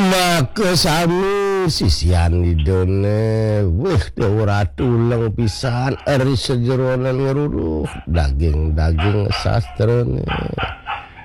Makesami sisian didone tulang pisan eri sejeronan ngeruruh daging-daging sastrene